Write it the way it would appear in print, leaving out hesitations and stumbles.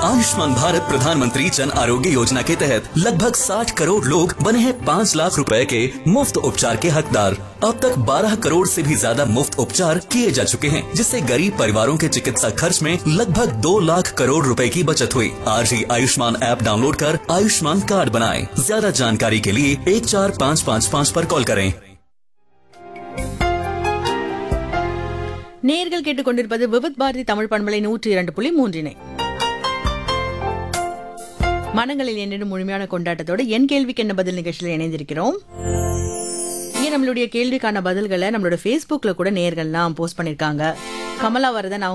आयुष्मान भारत प्रधानमंत्री जन आरोग्य योजना के तहत लगभग 60 करोड़ लोग बने हैं 5 लाख रुपए के मुफ्त उपचार के हकदार। अब तक 12 करोड़ से भी ज्यादा मुफ्त उपचार किए जा चुके हैं, जिससे गरीब परिवारों के चिकित्सा खर्च में लगभग 2 लाख करोड़ रुपए की बचत हुई। आज ही आयुष्मान ऐप डाउनलोड कर आयुष्मान कार्ड बनाएं। ज्यादा जानकारी के लिए 14555 पर कॉल करें। நேயர்கள் கேட்டுக்கொண்டிருப்பது விவித் பாரதி தமிழ் பண்பலை 102.3 மனங்களில் என்னென்னும் முழுமையான கொண்டாட்டத்தோட என் கேள்விக்கு என்ன பதில் நிகழ்ச்சியில் இணைந்திருக்கிறோம். இங்கே நம்மளுடைய கேள்விக்கான பதில்களை நம்மளோட Facebookல கூட நேயர்கள்லாம் போஸ்ட் பண்ணிருக்காங்க. கமலா வரதன் அவங்க